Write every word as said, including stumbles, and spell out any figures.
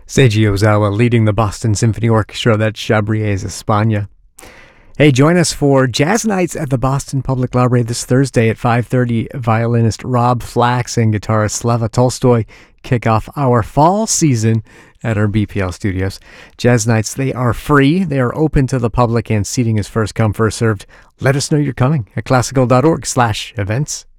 Seiji Ozawa leading the Boston Symphony Orchestra, that's Chabriers España. Hey, join us for Jazz Nights at the Boston Public Library this Thursday at five thirty. Violinist Rob Flax and guitarist Slava Tolstoy kick off our fall season at our B P L studios. Jazz Nights, they are free. They are open to the public, and seating is first come, first served. Let us know you're coming at classical dot org slash events.